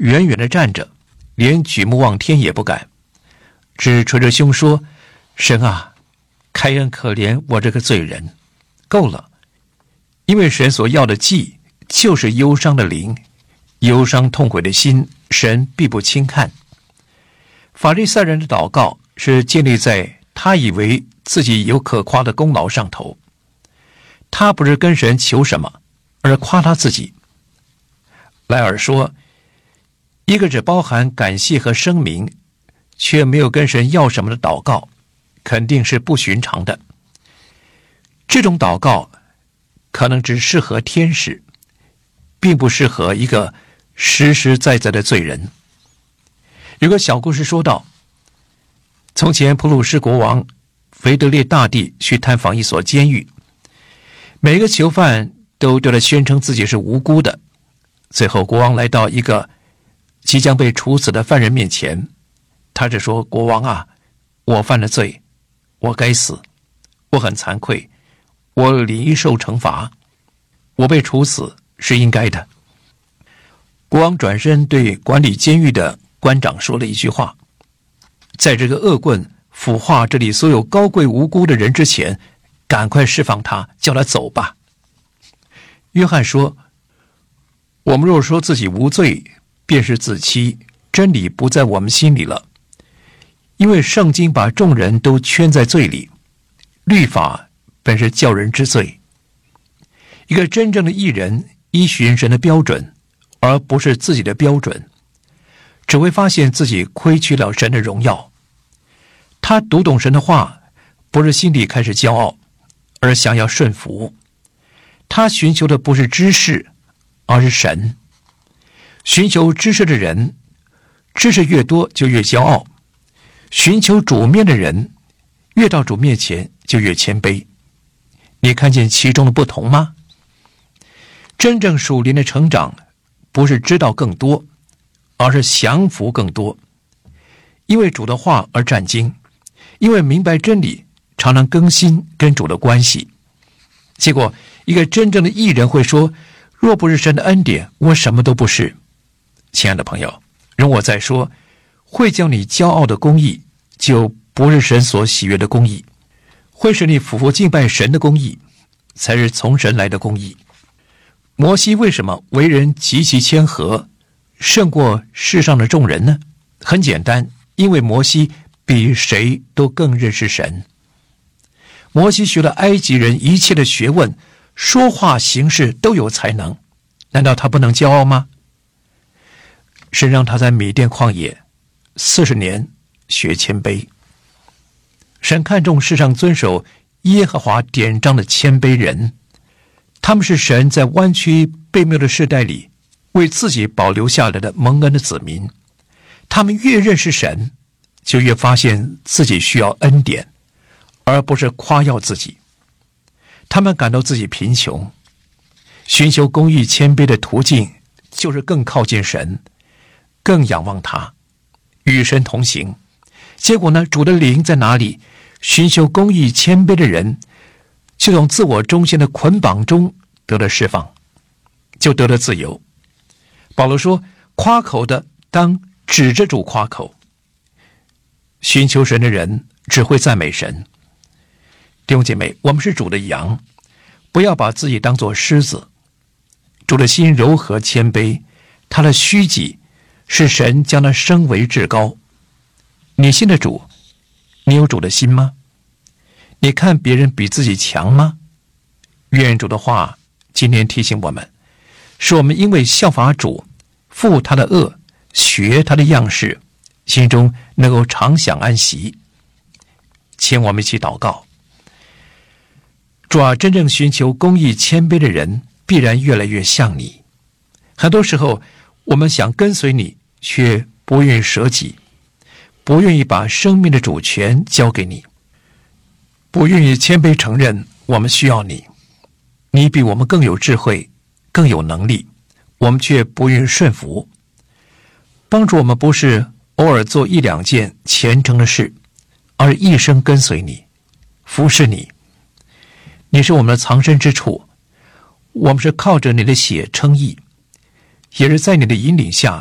远远地站着，连举目望天也不敢，只捶着胸说：神啊，开恩可怜我这个罪人，够了。因为神所要的祭就是忧伤的灵，忧伤痛悔的心，神必不轻看。法利赛人的祷告是建立在他以为自己有可夸的功劳上头，他不是跟神求什么，而夸他自己。莱尔说，一个只包含感谢和声明，却没有跟神要什么的祷告，肯定是不寻常的。这种祷告可能只适合天使，并不适合一个实实在在的罪人。有个小故事说道，从前普鲁士国王腓德烈大帝去探访一所监狱，每个囚犯都对他宣称自己是无辜的。最后国王来到一个即将被处死的犯人面前，他只说：国王啊，我犯了罪，我该死，我很惭愧，我理应受惩罚，我被处死是应该的。国王转身对管理监狱的官长说了一句话：在这个恶棍腐化这里所有高贵无辜的人之前，赶快释放他，叫他走吧。约翰说，我们若说自己无罪，便是自欺，真理不在我们心里了。因为圣经把众人都圈在罪里，律法本是叫人知罪。一个真正的义人依循神的标准，而不是自己的标准，只会发现自己亏缺了神的荣耀。他读懂神的话，不是心里开始骄傲，而想要顺服。他寻求的不是知识，而是神。寻求知识的人，知识越多就越骄傲；寻求主面的人，越到主面前就越谦卑。你看见其中的不同吗？真正属灵的成长，不是知道更多，而是降服更多。因为主的话而战兢，因为明白真理，常常更新跟主的关系。结果一个真正的义人会说，若不是神的恩典，我什么都不是。亲爱的朋友，容我再说，会叫你骄傲的公义，就不是神所喜悦的公义；会使你俯伏敬拜神的公义，才是从神来的公义。摩西为什么为人极其谦和，胜过世上的众人呢？很简单，因为摩西比谁都更认识神。摩西学了埃及人一切的学问，说话行事都有才能，难道他不能骄傲吗？神让他在米甸旷野40年学谦卑。神看重世上遵守耶和华典章的谦卑人，他们是神在弯曲悖谬的世代里为自己保留下来的蒙恩的子民。他们越认识神，就越发现自己需要恩典，而不是夸耀自己。他们感到自己贫穷，寻求公义谦卑的途径就是更靠近神，更仰望他，与神同行。结果呢，主的灵在哪里，寻求公义谦卑的人就从自我中心的捆绑中得了释放，就得了自由。保罗说，夸口的当指着主夸口。寻求神的人只会赞美神。弟兄姐妹，我们是主的羊，不要把自己当作狮子。主的心柔和谦卑，他的虚己是神将他升为至高。你信的主，你有主的心吗？你看别人比自己强吗？愿主的话今天提醒我们，使我们因为效法主，负他的恶，学他的样式，心中能够常享安息。请我们一起祷告。主啊，真正寻求公义谦卑的人必然越来越像你。很多时候我们想跟随你，却不愿意舍己，不愿意把生命的主权交给你，不愿意谦卑承认我们需要你。你比我们更有智慧，更有能力，我们却不愿意顺服。帮助我们不是偶尔做一两件虔诚的事，而一生跟随你，服侍你。你是我们的藏身之处，我们是靠着你的血称义，也是在你的引领下